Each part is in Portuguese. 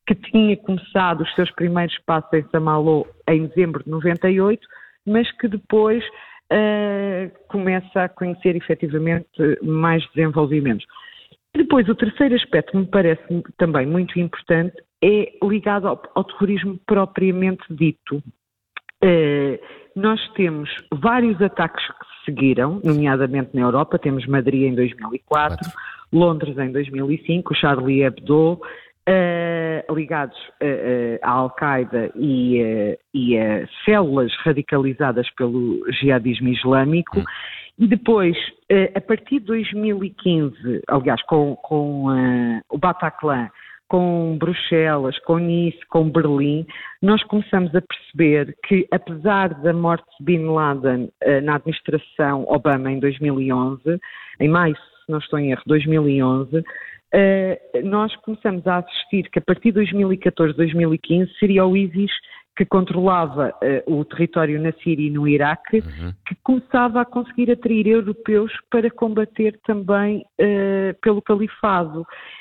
que tinha começado os seus primeiros passos em Saint-Malo em dezembro de 98, mas que depois começa a conhecer efetivamente mais desenvolvimentos. Depois, o terceiro aspecto que me parece também muito importante é ligado ao terrorismo propriamente dito. Nós temos vários ataques que se seguiram, nomeadamente na Europa. Temos Madrid em 2004, Londres em 2005, o Charlie Hebdo, ligados à Al-Qaeda e a células radicalizadas pelo jihadismo islâmico. E depois, a partir de 2015, aliás, com o Bataclan, com Bruxelas, com Nice, com Berlim, nós começamos a perceber que, apesar da morte de Bin Laden na administração Obama em 2011, em maio, se não estou em erro, 2011, nós começamos a assistir que a partir de 2014, 2015, seria o ISIS que controlava o território na Síria e no Iraque, que começava a conseguir atrair europeus para combater também pelo califado.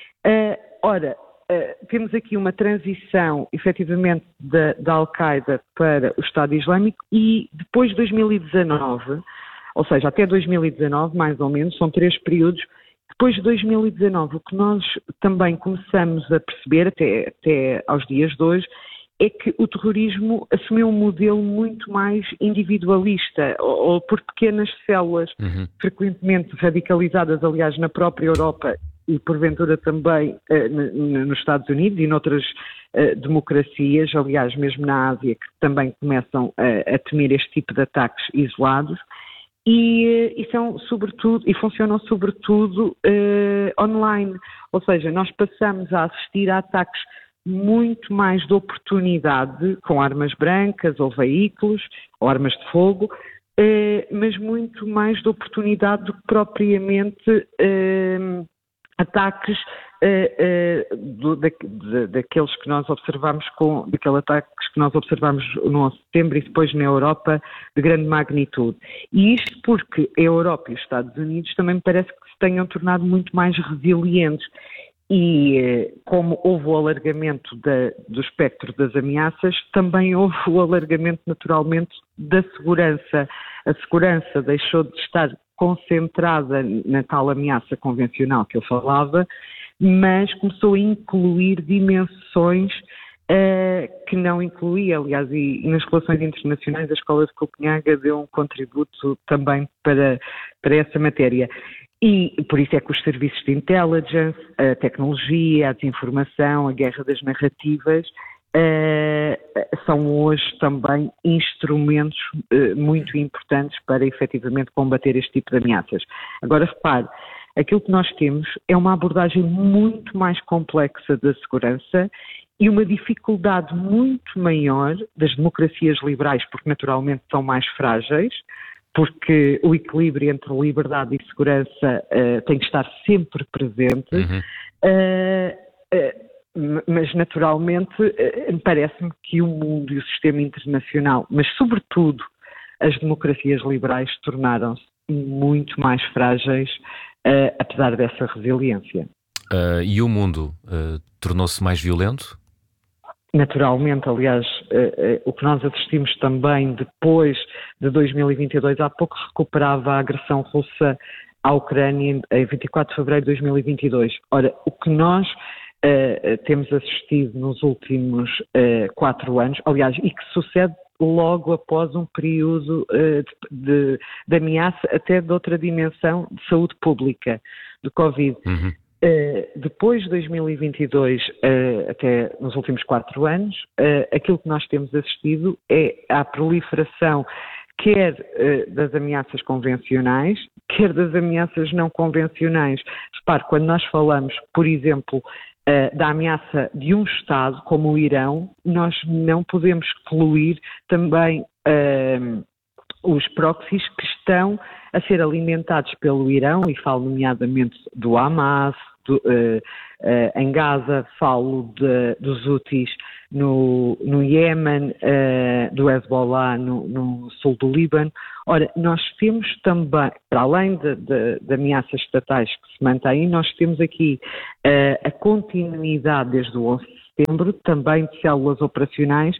Temos aqui uma transição, efetivamente, da Al-Qaeda para o Estado Islâmico e depois de 2019, ou seja, até 2019, mais ou menos, são 3 períodos. Depois de 2019, o que nós também começamos a perceber, até aos dias de hoje, é que o terrorismo assumiu um modelo muito mais individualista, ou por pequenas células, frequentemente radicalizadas, aliás, na própria Europa e porventura também nos Estados Unidos e noutras democracias, aliás, mesmo na Ásia, que também começam a temer este tipo de ataques isolados. E são sobretudo, e funcionam sobretudo online, ou seja, nós passamos a assistir a ataques muito mais de oportunidade, com armas brancas ou veículos, ou armas de fogo, mas muito mais de oportunidade do que propriamente ataques daqueles que nós observamos ataques que nós observamos no 11 de setembro e depois na Europa de grande magnitude. E isto porque a Europa e os Estados Unidos também me parece que se tenham tornado muito mais resilientes. E como houve o alargamento do espectro das ameaças, também houve o alargamento naturalmente da segurança. A segurança deixou de estar concentrada na tal ameaça convencional que eu falava, mas começou a incluir dimensões que não incluía, aliás, e nas relações internacionais a Escola de Copenhaga deu um contributo também para essa matéria. E por isso é que os serviços de intelligence, a tecnologia, a desinformação, a guerra das narrativas são hoje também instrumentos muito importantes para efetivamente combater este tipo de ameaças. Agora repare, aquilo que nós temos é uma abordagem muito mais complexa da segurança e uma dificuldade muito maior das democracias liberais, porque naturalmente são mais frágeis, porque o equilíbrio entre liberdade e segurança tem que estar sempre presente, mas naturalmente parece-me que o mundo e o sistema internacional, mas sobretudo as democracias liberais, tornaram-se muito mais frágeis, apesar dessa resiliência. E o mundo tornou-se mais violento? Naturalmente, aliás, o que nós assistimos também depois de 2022, há pouco se recuperava a agressão russa à Ucrânia em 24 de fevereiro de 2022. Ora, o que nós temos assistido nos últimos 4 anos, aliás, e que sucede logo após um período de ameaça até de outra dimensão de saúde pública, do Covid. Depois de 2022, até nos últimos 4 anos, aquilo que nós temos assistido é a proliferação quer das ameaças convencionais, quer das ameaças não convencionais. Repare, quando nós falamos, por exemplo, da ameaça de um Estado como o Irão, nós não podemos excluir também os proxies que estão a ser alimentados pelo Irão, e falo nomeadamente do Hamas, em Gaza, falo dos Houthis no Iémen, do Hezbollah no sul do Líbano. Ora, nós temos também, para além de ameaças estatais que se mantêm, nós temos aqui a continuidade desde o 11 de setembro, também de células operacionais,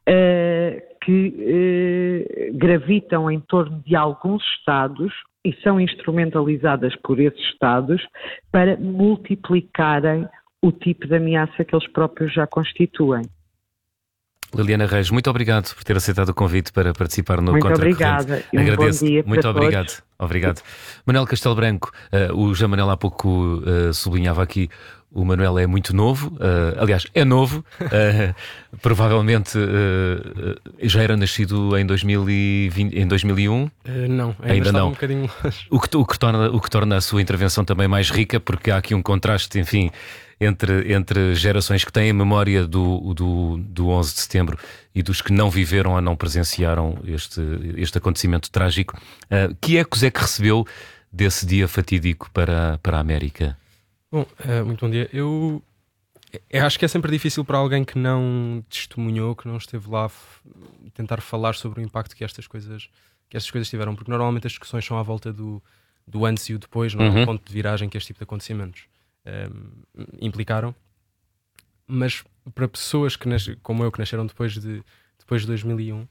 que gravitam em torno de alguns Estados e são instrumentalizadas por esses Estados para multiplicarem o tipo de ameaça que eles próprios já constituem. Liliana Reis, muito obrigado por ter aceitado o convite para participar no Muito Contracorrente. obrigada e Agradeço. bom dia Muito para obrigado. todos. Obrigado. Manuel Castelo Branco, o João Manuel há pouco sublinhava aqui, o Manuel é muito novo, aliás, é novo, provavelmente já era nascido em 2020, em 2001? Não, ainda não. Um bocadinho longe. O que torna a sua intervenção também mais rica, porque há aqui um contraste, enfim, entre gerações que têm a memória do 11 de setembro e dos que não viveram ou não presenciaram este acontecimento trágico. Que ecos é que recebeu desse dia fatídico para a América? Bom, muito bom dia. Eu acho que é sempre difícil para alguém que não testemunhou, que não esteve lá, tentar falar sobre o impacto que estas coisas tiveram, porque normalmente as discussões são à volta do antes e o depois, não é? O ponto de viragem que este tipo de acontecimentos implicaram. Mas para pessoas como eu, que nasceram depois de 2001,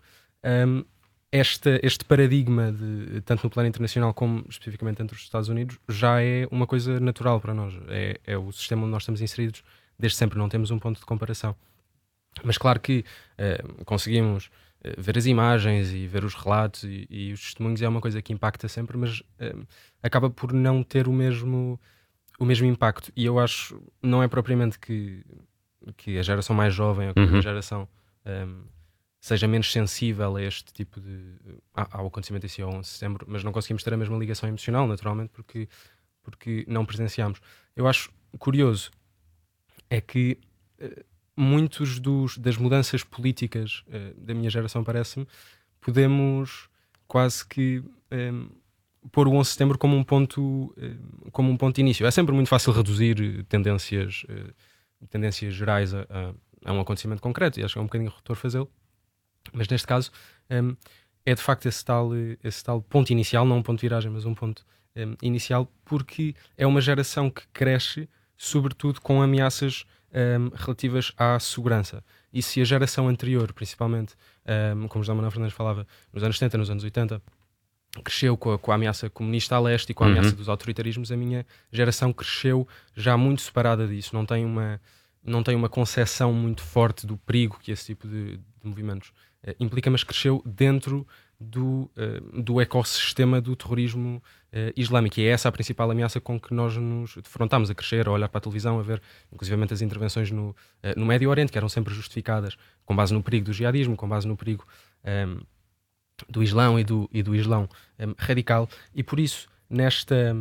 este paradigma, tanto no plano internacional como especificamente entre os Estados Unidos, já é uma coisa natural para nós. É o sistema onde nós estamos inseridos desde sempre, não temos um ponto de comparação. Mas claro que conseguimos ver as imagens e ver os relatos e os testemunhos, é uma coisa que impacta sempre, mas acaba por não ter o mesmo impacto. E eu acho, não é propriamente que a geração mais jovem ou que a geração seja menos sensível a este tipo ao acontecimento em si, ao 11 de setembro, mas não conseguimos ter a mesma ligação emocional, naturalmente, porque não presenciámos. Eu acho curioso é que muitos das mudanças políticas da minha geração, parece-me, podemos quase que pôr o 11 de setembro como um ponto de início. É sempre muito fácil reduzir tendências gerais a um acontecimento concreto, e acho que é um bocadinho redutor fazê-lo. Mas neste caso é de facto esse tal ponto inicial, não um ponto de viragem, mas um ponto inicial, porque é uma geração que cresce sobretudo com ameaças relativas à segurança. E se a geração anterior, principalmente, como José Manuel Fernandes falava, nos anos 70, nos anos 80, cresceu com a ameaça comunista a leste e com a ameaça dos autoritarismos, a minha geração cresceu já muito separada disso, não tem uma concepção muito forte do perigo que esse tipo de movimentos implica, mas cresceu dentro do ecossistema do terrorismo islâmico, e é essa a principal ameaça com que nós nos defrontamos a crescer, a olhar para a televisão, a ver inclusivamente as intervenções no Médio Oriente, que eram sempre justificadas com base no perigo do jihadismo, com base no perigo do Islão e do Islão radical. E por isso, nesta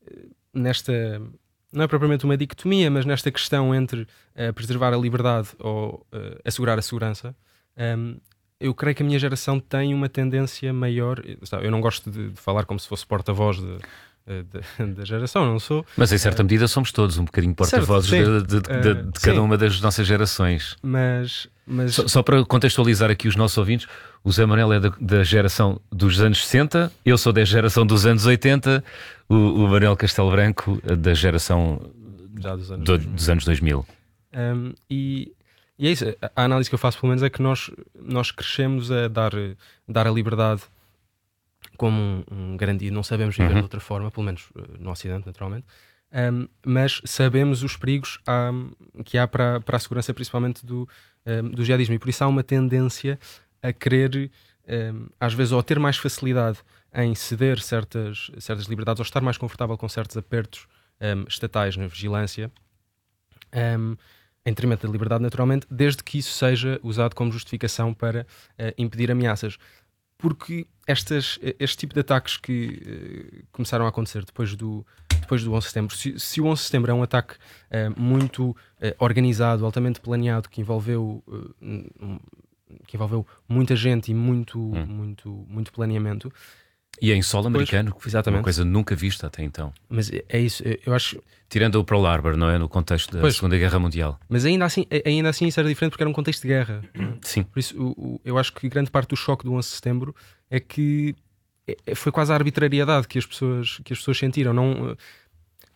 não é propriamente uma dicotomia, mas nesta questão entre preservar a liberdade ou assegurar a segurança, eu creio que a minha geração tem uma tendência maior. Eu não gosto de falar como se fosse porta-voz da geração, não sou. Mas em certa medida somos todos um bocadinho porta-vozes de cada uma das nossas gerações. Mas... Só para contextualizar aqui os nossos ouvintes, o Zé Manuel é da geração dos anos 60, eu sou da geração dos anos 80, o Manuel Castelo Branco da geração já dos anos 2000. E é isso, a análise que eu faço pelo menos é que nós crescemos a dar a liberdade como um garantido, não sabemos viver de outra forma, pelo menos no Ocidente, naturalmente, mas sabemos os perigos que há para a segurança, principalmente do jihadismo, e por isso há uma tendência a querer, às vezes, ou ter mais facilidade em ceder certas liberdades, ou estar mais confortável com certos apertos estatais na vigilância, em detrimento da liberdade, naturalmente, desde que isso seja usado como justificação para impedir ameaças. Porque este tipo de ataques que começaram a acontecer depois do 11 de setembro, se o 11 de setembro é um ataque muito organizado, altamente planeado, que envolveu muita gente e muito planeamento. E em solo americano, exatamente. Uma coisa nunca vista até então. Mas é isso, eu acho... Tirando o Pearl Harbor, não é? No contexto da Segunda Guerra Mundial. Mas ainda assim isso era diferente porque era um contexto de guerra. Sim. Por isso eu acho que grande parte do choque do 11 de setembro é que foi quase a arbitrariedade que as pessoas sentiram. Não,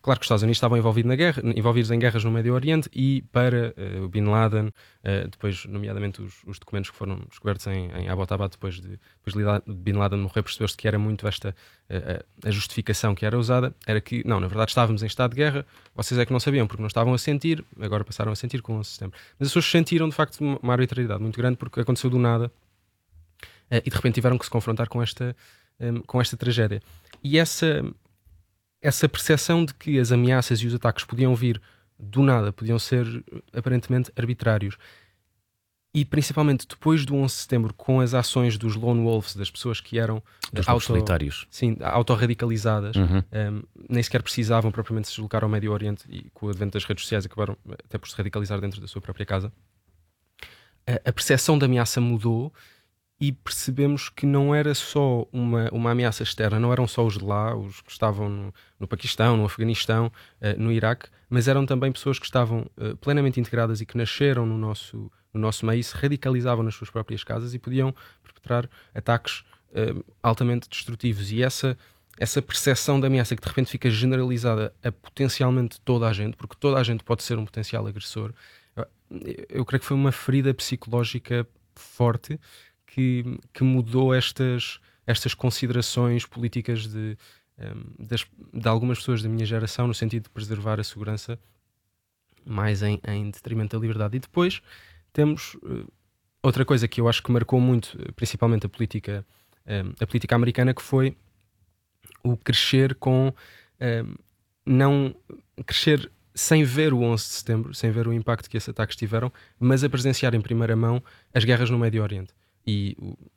Claro que os Estados Unidos estavam envolvidos em guerras no Médio Oriente, e para o Bin Laden, depois, nomeadamente, os documentos que foram descobertos em Abbottabad, depois de Bin Laden morrer, percebeu-se que era muito esta a justificação que era usada, era que, não, na verdade estávamos em estado de guerra, vocês é que não sabiam, porque não estavam a sentir, agora passaram a sentir com o 11 de setembro. Mas as pessoas sentiram, de facto, uma arbitrariedade muito grande, porque aconteceu do nada, e de repente tiveram que se confrontar com esta tragédia. E essa percepção de que as ameaças e os ataques podiam vir do nada, podiam ser aparentemente arbitrários, e principalmente depois do 11 de setembro, com as ações dos lone wolves, das pessoas que eram solitários, autorradicalizadas, nem sequer precisavam propriamente se deslocar ao Médio Oriente, e com o advento das redes sociais acabaram até por se radicalizar dentro da sua própria casa. A percepção da ameaça mudou, e percebemos que não era só uma ameaça externa, não eram só os de lá, os que estavam no Paquistão, no Afeganistão, no Iraque, mas eram também pessoas que estavam plenamente integradas e que nasceram no nosso meio, se radicalizavam nas suas próprias casas e podiam perpetrar ataques altamente destrutivos. E essa percepção da ameaça, que de repente fica generalizada a potencialmente toda a gente, porque toda a gente pode ser um potencial agressor, eu creio que foi uma ferida psicológica forte que mudou estas considerações políticas de algumas pessoas da minha geração, no sentido de preservar a segurança mais em detrimento da liberdade. E depois temos outra coisa que eu acho que marcou muito, principalmente a política americana, que foi o crescer não crescer sem ver o 11 de setembro, sem ver o impacto que esses ataques tiveram, mas a presenciar em primeira mão as guerras no Médio Oriente. E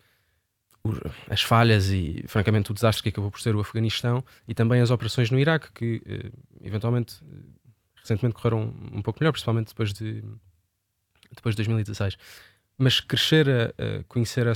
as falhas e, francamente, o desastre que acabou por ser o Afeganistão, e também as operações no Iraque, que eventualmente, recentemente correram um pouco melhor, principalmente depois de 2016. Mas crescer a conhecer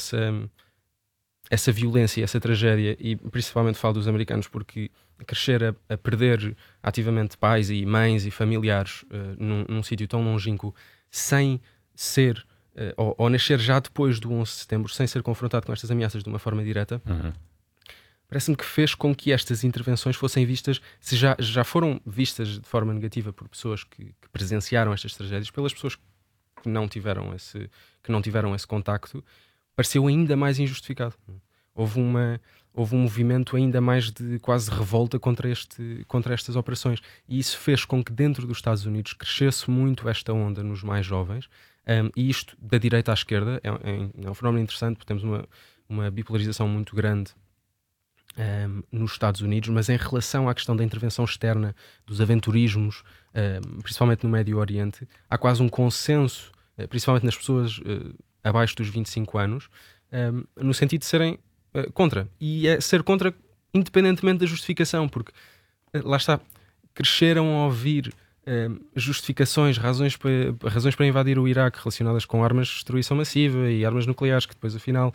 essa violência, essa tragédia, e principalmente falo dos americanos, porque crescer a perder ativamente pais e mães e familiares num sítio tão longínquo, sem ser ou nascer já depois do 11 de setembro, sem ser confrontado com estas ameaças de uma forma direta, parece-me que fez com que estas intervenções fossem vistas, se já foram vistas de forma negativa por pessoas que presenciaram estas tragédias, pelas pessoas que não tiveram esse contacto, pareceu ainda mais injustificado. Houve um movimento ainda mais de quase revolta contra estas operações, e isso fez com que dentro dos Estados Unidos crescesse muito esta onda nos mais jovens, e isto da direita à esquerda é um fenómeno interessante, porque temos uma bipolarização muito grande nos Estados Unidos, mas em relação à questão da intervenção externa, dos aventurismos, principalmente no Médio Oriente, há quase um consenso, principalmente nas pessoas abaixo dos 25 anos, no sentido de serem contra. E é ser contra independentemente da justificação, porque lá está, cresceram a ouvir justificações, razões para invadir o Iraque relacionadas com armas de destruição massiva e armas nucleares, que depois afinal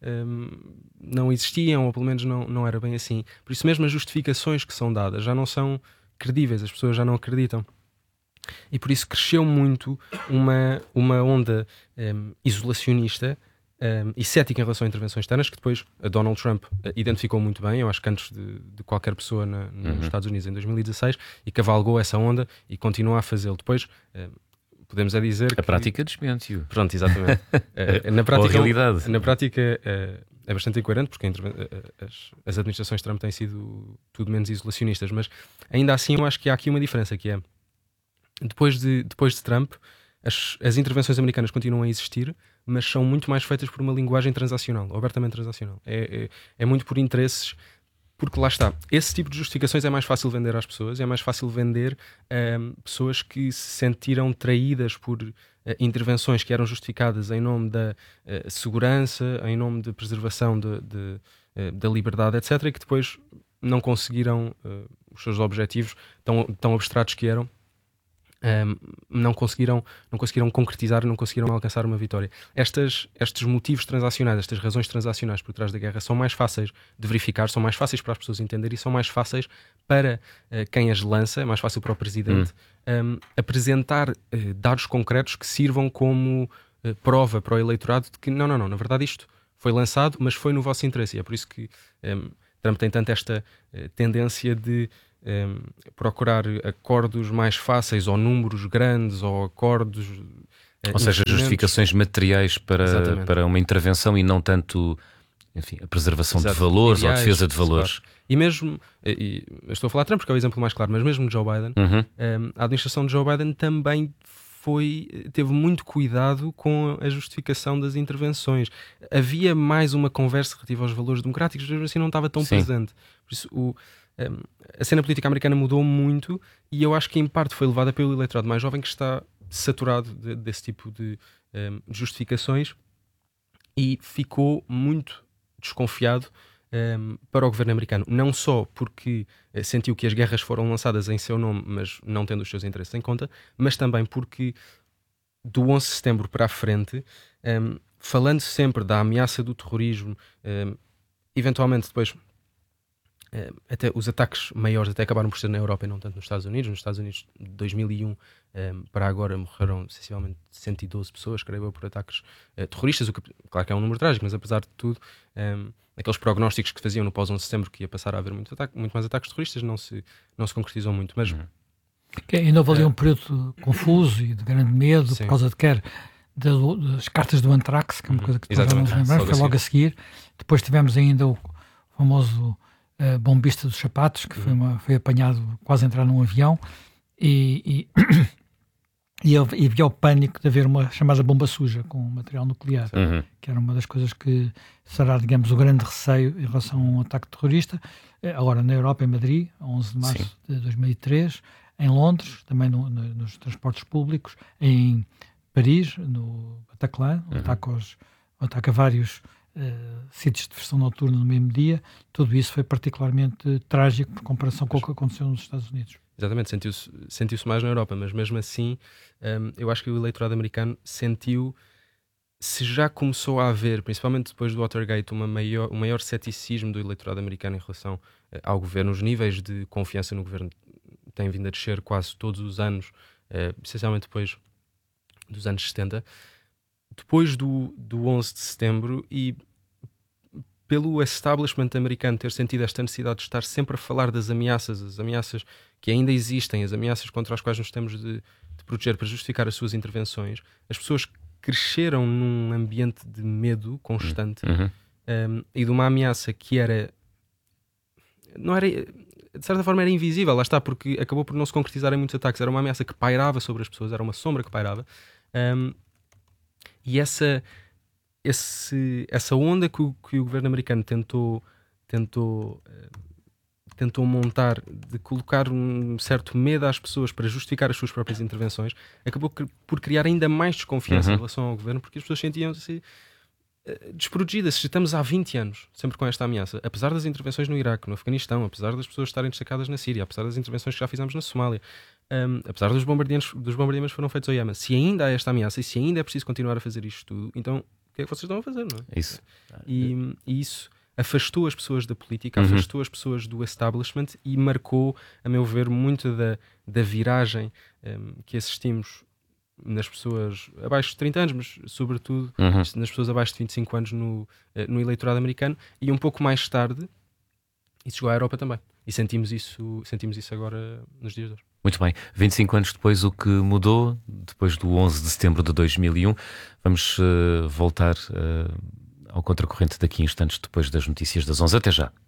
não existiam, ou pelo menos não era bem assim. Por isso mesmo as justificações que são dadas já não são credíveis, as pessoas já não acreditam. E por isso cresceu muito uma onda isolacionista e cética em relação a intervenções externas, que depois a Donald Trump identificou muito bem, eu acho que antes de qualquer pessoa nos Estados Unidos, em 2016, e cavalgou essa onda e continua a fazê-lo. Depois podemos dizer a prática desmente-o. Pronto, exatamente. Na prática, ou a realidade. Na prática é bastante incoerente, porque as administrações de Trump têm sido tudo menos isolacionistas, mas ainda assim eu acho que há aqui uma diferença, que é depois de Trump, as intervenções americanas continuam a existir, mas são muito mais feitas por uma linguagem transacional, abertamente transacional. É muito por interesses, porque lá está, esse tipo de justificações é mais fácil vender às pessoas, é mais fácil vender a pessoas que se sentiram traídas por intervenções que eram justificadas em nome da segurança, em nome de preservação da liberdade, etc., e que depois não conseguiram os seus objetivos tão abstratos que eram. Não conseguiram concretizar, não conseguiram alcançar uma vitória. Estes motivos transacionais, estas razões transacionais por trás da guerra são mais fáceis de verificar, são mais fáceis para as pessoas entenderem e são mais fáceis para quem as lança, é mais fácil para o presidente apresentar dados concretos que sirvam como prova para o eleitorado de que não, na verdade isto foi lançado, mas foi no vosso interesse. E é por isso que Trump tem tanto esta tendência de procurar acordos mais fáceis, ou números grandes, ou acordos... Ou seja, justificações materiais para uma intervenção e não tanto, enfim, a preservação de valores ou a defesa de valores. Claro. E mesmo, eu estou a falar de Trump porque é o exemplo mais claro, mas mesmo de Joe Biden, a administração de Joe Biden também teve muito cuidado com a justificação das intervenções. Havia mais uma conversa relativa aos valores democráticos, mas assim não estava tão presente. Por isso, a cena política americana mudou muito e eu acho que em parte foi levada pelo eleitorado mais jovem, que está saturado desse tipo de justificações, e ficou muito desconfiado para o governo americano, não só porque sentiu que as guerras foram lançadas em seu nome, mas não tendo os seus interesses em conta, mas também porque do 11 de setembro para a frente, falando sempre da ameaça do terrorismo, eventualmente depois até os ataques maiores até acabaram por ser na Europa e não tanto nos Estados Unidos. Nos Estados Unidos, de 2001 para agora, morreram sensivelmente 112 pessoas, creio eu, por ataques terroristas, o que, claro que é um número trágico, mas apesar de tudo, aqueles prognósticos que faziam no pós-11 de setembro que ia passar a haver muito mais ataques terroristas não se concretizam muito. Mas ainda houve ali um período confuso e de grande medo, por causa de das cartas do Anthrax, que é uma coisa que todos vamos lembrar, foi logo a seguir. Depois tivemos ainda o famoso bombista dos sapatos, que foi apanhado quase a entrar num avião, e havia o pânico de haver uma chamada bomba suja com material nuclear, que era uma das coisas que será, digamos, o grande receio em relação a um ataque terrorista. Agora na Europa, em Madrid, 11 de março de 2003, em Londres, também nos transportes públicos, em Paris, no Bataclan, o ataque a vários sítios de diversão noturna no mesmo dia. Tudo isso foi particularmente trágico por comparação com o que aconteceu nos Estados Unidos. Exatamente, sentiu-se mais na Europa, mas mesmo assim eu acho que o eleitorado americano sentiu, se já começou a haver, principalmente depois do Watergate, um maior ceticismo do eleitorado americano em relação ao governo. Os níveis de confiança no governo têm vindo a descer quase todos os anos, essencialmente depois dos anos 70. Depois do 11 de setembro, e pelo establishment americano ter sentido esta necessidade de estar sempre a falar das ameaças, as ameaças que ainda existem, as ameaças contra as quais nos temos de proteger para justificar as suas intervenções, as pessoas cresceram num ambiente de medo constante e de uma ameaça que não era, de certa forma era invisível, lá está, porque acabou por não se concretizar em muitos ataques. Era uma ameaça que pairava sobre as pessoas, era uma sombra que pairava. E essa onda que o governo americano tentou montar, de colocar um certo medo às pessoas para justificar as suas próprias intervenções, acabou por criar ainda mais desconfiança em relação ao governo, porque as pessoas sentiam-se desprotegidas. Estamos há 20 anos sempre com esta ameaça, apesar das intervenções no Iraque, no Afeganistão, apesar das pessoas estarem destacadas na Síria, apesar das intervenções que já fizemos na Somália, apesar dos bombardeamentos que foram feitos ao Iémen. Se ainda há esta ameaça e se ainda é preciso continuar a fazer isto tudo, então o que é que vocês estão a fazer, não é? Isso. E isso afastou as pessoas da política, afastou as pessoas do establishment e marcou, a meu ver, muito da viragem que assistimos nas pessoas abaixo de 30 anos, mas sobretudo nas pessoas abaixo de 25 anos no eleitorado americano, e um pouco mais tarde isso chegou à Europa também. E sentimos isso agora nos dias de hoje. Muito bem, 25 anos depois, o que mudou, depois do 11 de setembro de 2001, vamos voltar ao contracorrente daqui a instantes depois das notícias das 11. Até já.